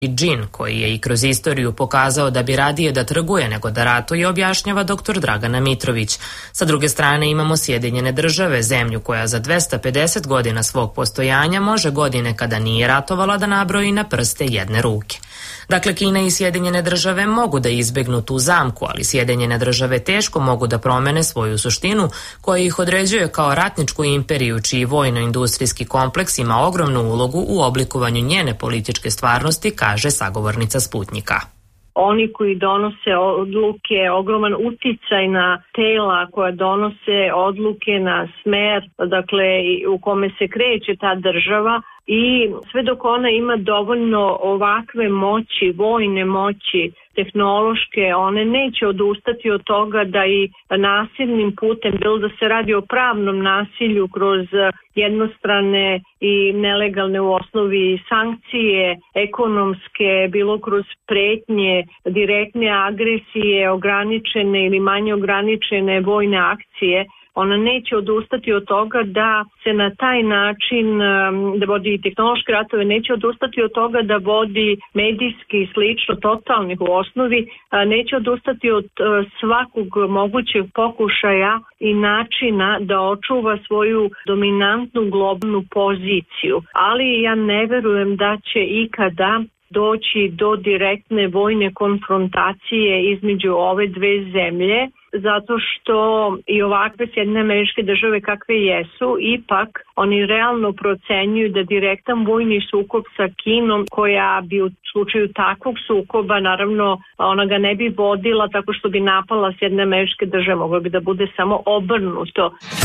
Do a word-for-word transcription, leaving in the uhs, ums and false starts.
džin koji je i kroz istoriju pokazao da bi radije da trguje nego da ratuje, objašnjava doktor Dragana Mitrović. Sa druge strane imamo Sjedinjene države, zemlju koja za dvesta pedeset godina svog postojanja može godine kada nije ratovala da nabroji na prste jedne ruke. Dakle, Kina i Sjedinjene države mogu da izbegnu tu zamku, ali Sjedinjene države teško mogu da promene svoju suštinu koja ih određuje kao ratničku imperiju čiji vojno-industrijski kompleks ima ogromnu ulogu u oblikovanju njene političke stvarnosti, kaže sagovornica Sputnjika. Oni koji donose odluke, ogroman uticaj na tela koja donose odluke na smer, dakle u kome se kreće ta država, i sve dok ona ima dovoljno ovakve moći, vojne moći, tehnološke, one neće odustati od toga da i nasilnim putem, bilo da se radi o pravnom nasilju kroz jednostrane i nelegalne u osnovi sankcije, ekonomske, bilo kroz pretnje, direktne agresije, ograničene ili manje ograničene vojne akcije, ona neće odustati od toga da se na taj način, da vodi tehnološke ratove, neće odustati od toga da vodi medijski i slično, totalnih u osnovi, neće odustati od svakog mogućeg pokušaja i načina da očuva svoju dominantnu globalnu poziciju. Ali ja ne verujem da će ikada doći do direktne vojne konfrontacije između ove dve zemlje, zato što i ovakve Sjedinjene Američke Države kakve jesu, ipak oni realno procenjuju da direktan vojni sukob sa Kinom, koja bi u slučaju takvog sukoba, naravno ona ga ne bi vodila tako što bi napala Sjedinjene Američke Države, moglo bi da bude samo obrnuto.